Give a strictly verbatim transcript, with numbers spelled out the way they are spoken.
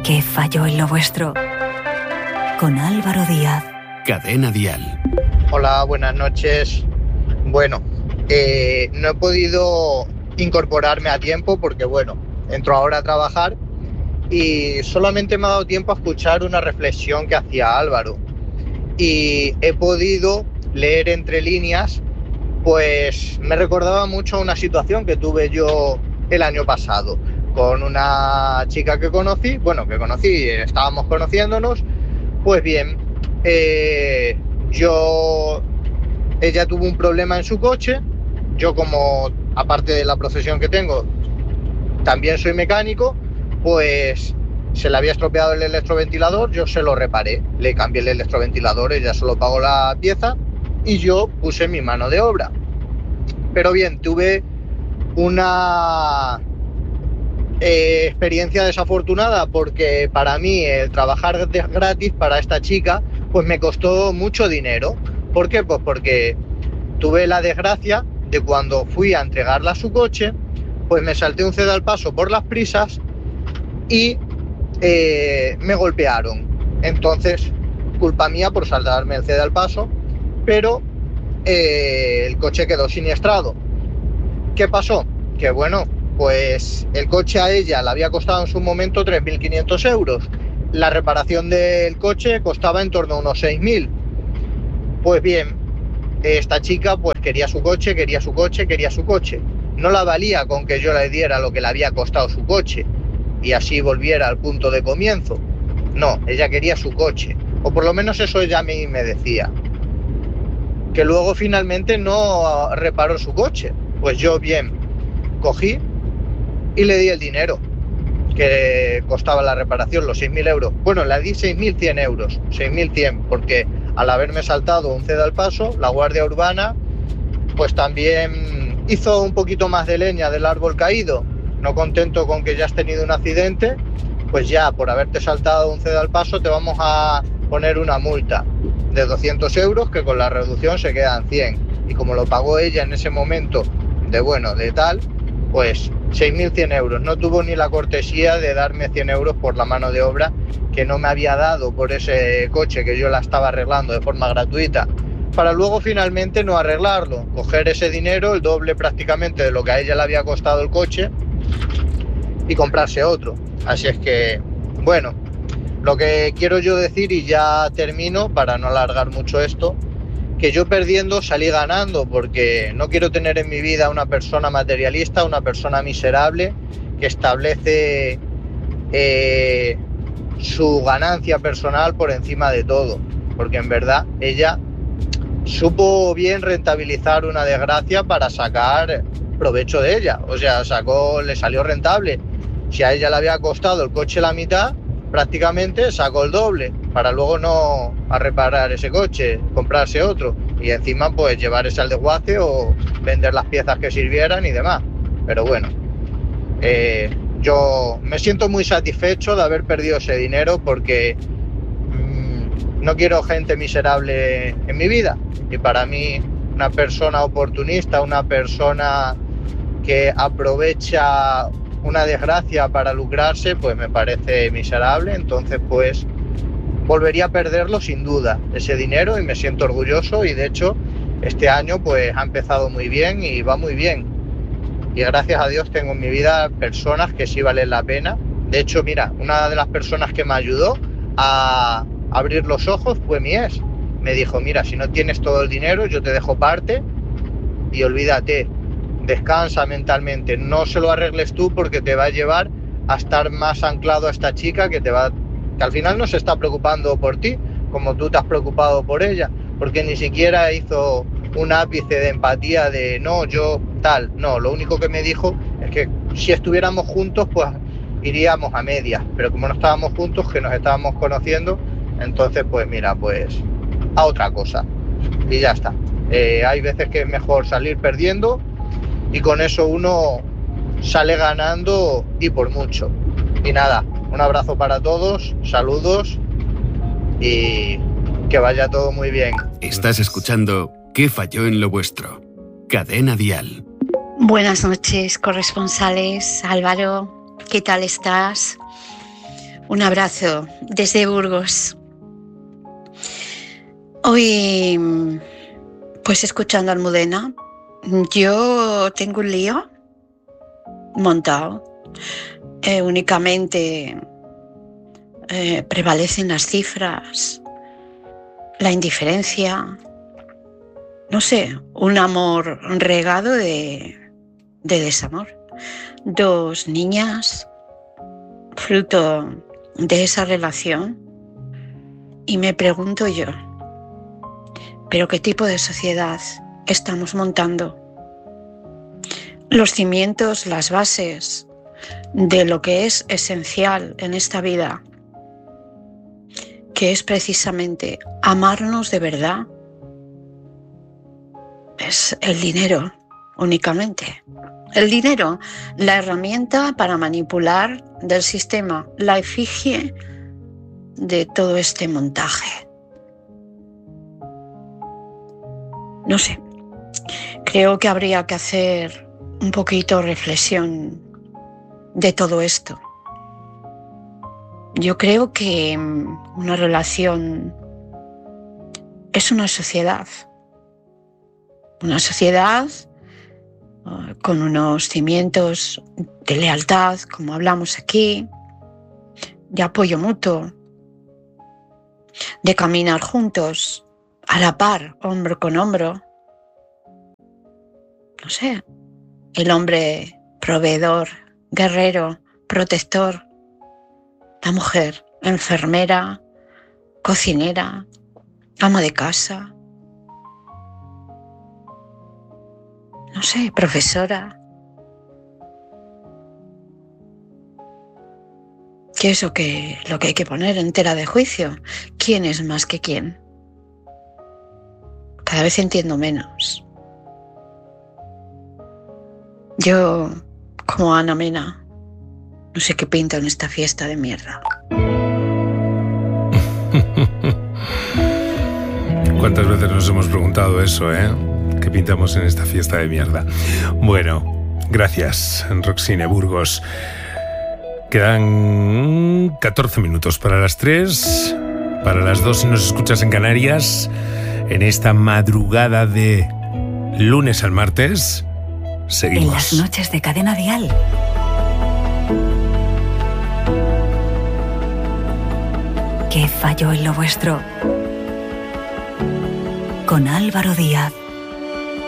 ¿Qué falló en lo vuestro? Con Álvaro Díaz. Cadena Dial. Hola, buenas noches. Bueno, eh, no he podido incorporarme a tiempo porque, bueno, entro ahora a trabajar y solamente me ha dado tiempo a escuchar una reflexión que hacía Álvaro. Y he podido leer entre líneas, pues me recordaba mucho una situación que tuve yo el año pasado con una chica que conocí, bueno, que conocí, estábamos conociéndonos. Pues bien, eh, yo, ella tuvo un problema en su coche. Yo, como aparte de la profesión que tengo, también soy mecánico, pues se le había estropeado el electroventilador, yo se lo reparé, le cambié el electroventilador, ella solo pagó la pieza y yo puse mi mano de obra. Pero bien, tuve una eh, experiencia desafortunada porque para mí el trabajar de gratis para esta chica pues me costó mucho dinero. ¿Por qué? Pues porque tuve la desgracia de cuando fui a entregarla a su coche, pues me salté un ceda al paso por las prisas y eh, me golpearon. Entonces, culpa mía por saltarme el ceda al paso, pero eh, el coche quedó siniestrado. ¿Qué pasó? Que bueno, pues el coche a ella le había costado en su momento tres mil quinientos euros. La reparación del coche costaba en torno a unos seis mil. Pues bien, esta chica pues quería su coche, quería su coche, quería su coche. No la valía con que yo le diera lo que le había costado su coche y así volviera al punto de comienzo. No, ella quería su coche, o por lo menos eso ella a mí me decía. Que luego finalmente no reparó su coche. Pues yo bien, cogí y le di el dinero que costaba la reparación, los seis mil euros. Bueno, le di seis mil cien euros, seis mil cien, porque al haberme saltado un ceda al paso, la Guardia Urbana pues también hizo un poquito más de leña del árbol caído. No contento con que ya has tenido un accidente, pues ya por haberte saltado un ceda al paso te vamos a poner una multa de doscientos euros que con la reducción se quedan cien. Y como lo pagó ella en ese momento de bueno, de tal, pues seis mil cien euros. No tuvo ni la cortesía de darme cien euros por la mano de obra que no me había dado por ese coche que yo la estaba arreglando de forma gratuita, para luego finalmente no arreglarlo, coger ese dinero, el doble prácticamente de lo que a ella le había costado el coche, y comprarse otro. Así es que, bueno, lo que quiero yo decir, y ya termino para no alargar mucho esto, que yo perdiendo salí ganando, porque no quiero tener en mi vida una persona materialista, una persona miserable que establece eh, su ganancia personal por encima de todo, porque en verdad ella supo bien rentabilizar una desgracia para sacar provecho de ella. O sea, sacó, le salió rentable. Si a ella le había costado el coche la mitad, prácticamente sacó el doble para luego no a reparar ese coche, comprarse otro y encima pues llevar ese al desguace o vender las piezas que sirvieran y demás. Pero bueno, eh, yo me siento muy satisfecho de haber perdido ese dinero porque mmm, no quiero gente miserable en mi vida, y para mí una persona oportunista, una persona que aprovecha una desgracia para lucrarse, pues me parece miserable. Entonces pues volvería a perderlo sin duda, ese dinero, y me siento orgulloso, y de hecho este año pues ha empezado muy bien y va muy bien, y gracias a Dios tengo en mi vida personas que sí valen la pena. De hecho, mira, una de las personas que me ayudó a abrir los ojos fue mi ex. Me dijo, mira, si no tienes todo el dinero, yo te dejo parte y olvídate, descansa mentalmente, no se lo arregles tú porque te va a llevar a estar más anclado a esta chica que te va, que al final no se está preocupando por ti como tú te has preocupado por ella, porque ni siquiera hizo un ápice de empatía de no, yo tal, no, lo único que me dijo es que si estuviéramos juntos pues iríamos a medias, pero como no estábamos juntos, que nos estábamos conociendo, entonces pues mira, pues a otra cosa y ya está. Eh, hay veces que es mejor salir perdiendo y con eso uno sale ganando, y por mucho. Y nada, un abrazo para todos, saludos y que vaya todo muy bien. Estás escuchando ¿Qué falló en lo vuestro? Cadena Dial. Buenas noches, corresponsales. Álvaro, ¿qué tal estás? Un abrazo desde Burgos. Hoy, pues escuchando a Almudena, yo tengo un lío montado. Eh, únicamente eh, prevalecen las cifras, la indiferencia, no sé, un amor regado de, de desamor. Dos niñas, fruto de esa relación, y me pregunto yo, ¿pero qué tipo de sociedad estamos montando? Los cimientos, las bases de lo que es esencial en esta vida, que es precisamente amarnos de verdad, es el dinero únicamente. El dinero, la herramienta para manipular del sistema, la efigie de todo este montaje. No sé, creo que habría que hacer un poquito reflexión de todo esto. Yo creo que una relación es una sociedad, una sociedad uh, con unos cimientos de lealtad, como hablamos aquí, de apoyo mutuo, de caminar juntos, a la par, hombro con hombro. No sé, el hombre proveedor, guerrero, protector, la mujer enfermera, cocinera, ama de casa, no sé, profesora. ¿Qué es lo que, lo que hay que poner en tela de juicio? ¿Quién es más que quién? Cada vez entiendo menos. Yo, como Ana Mena, no sé qué pinto en esta fiesta de mierda. ¿Cuántas veces nos hemos preguntado eso, eh? ¿Qué pintamos en esta fiesta de mierda? Bueno, gracias, Roxine Burgos. Quedan catorce minutos para las tres, para las dos si nos escuchas en Canarias, en esta madrugada de lunes al martes. Seguimos. En las noches de Cadena Dial. ¿Qué falló en lo vuestro? Con Álvaro Díaz.